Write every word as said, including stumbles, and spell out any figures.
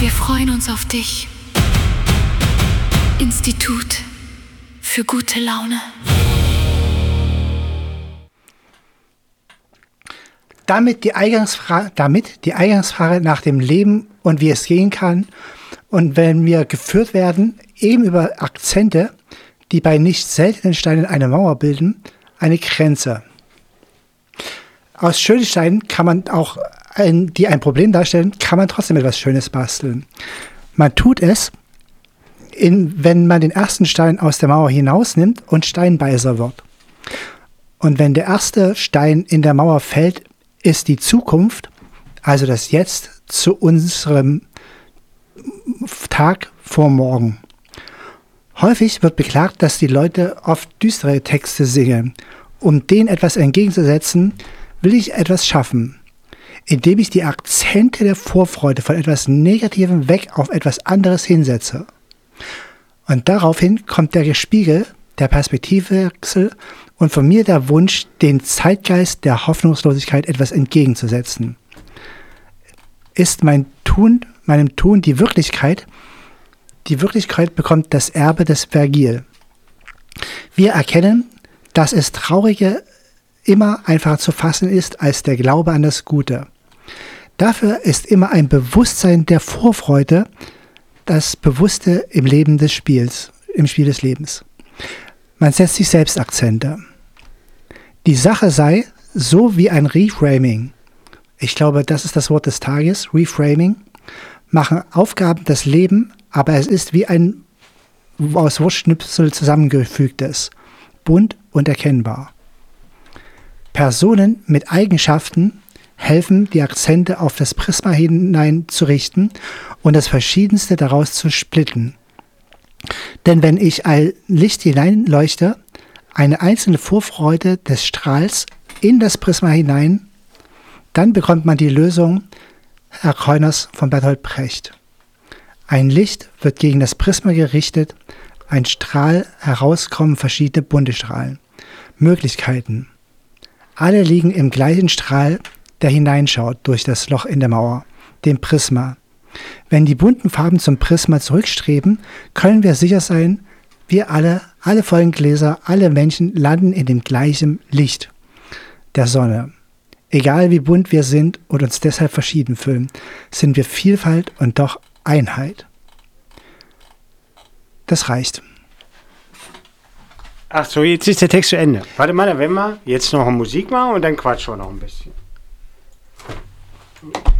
Wir freuen uns auf dich. Institut für gute Laune. Damit die Eingangsfrage, damit die Eingangsfrage nach dem Leben und wie es gehen kann und wenn wir geführt werden, eben über Akzente, die bei nicht seltenen Steinen eine Mauer bilden, eine Grenze. Aus schönen Steinen kann man auch, ein, die ein Problem darstellen, kann man trotzdem etwas Schönes basteln. Man tut es, in, wenn man den ersten Stein aus der Mauer hinausnimmt und Steinbeißer wird. Und wenn der erste Stein in der Mauer fällt, ist die Zukunft, also das Jetzt, zu unserem Tag vor morgen. Häufig wird beklagt, dass die Leute oft düstere Texte singen. Um denen etwas entgegenzusetzen, will ich etwas schaffen, indem ich die Akzente der Vorfreude von etwas Negativem weg auf etwas anderes hinsetze. Und daraufhin kommt der Spiegel, der Perspektivwechsel und von mir der Wunsch, den Zeitgeist der Hoffnungslosigkeit etwas entgegenzusetzen. Ist mein Tun, meinem Tun die Wirklichkeit? Die Wirklichkeit bekommt das Erbe des Vergil. Wir erkennen, dass es Traurige immer einfacher zu fassen ist als der Glaube an das Gute. Dafür ist immer ein Bewusstsein der Vorfreude das Bewusste im Leben des Spiels, im Spiel des Lebens. Man setzt sich selbst Akzente. Die Sache sei so wie ein Reframing. Ich glaube, das ist das Wort des Tages, Reframing. Machen Aufgaben das Leben, aber es ist wie ein aus Wurstschnipsel zusammengefügtes, bunt und erkennbar. Personen mit Eigenschaften helfen, die Akzente auf das Prisma hinein zu richten und das Verschiedenste daraus zu splitten. Denn wenn ich ein Licht hineinleuchte, eine einzelne Vorfreude des Strahls in das Prisma hinein, dann bekommt man die Lösung Herr Kreuners von Bertolt Brecht. Ein Licht wird gegen das Prisma gerichtet, ein Strahl, herauskommen verschiedene bunte Strahlen. Möglichkeiten. Alle liegen im gleichen Strahl, der hineinschaut durch das Loch in der Mauer, dem Prisma. Wenn die bunten Farben zum Prisma zurückstreben, können wir sicher sein, wir alle, alle vollen Gläser, alle Menschen landen in dem gleichen Licht der Sonne. Egal wie bunt wir sind und uns deshalb verschieden fühlen, sind wir Vielfalt und doch Einheit. Das reicht. Ach so, jetzt ist der Text zu Ende. Warte mal, dann werden wir jetzt noch Musik machen und dann quatschen wir noch ein bisschen.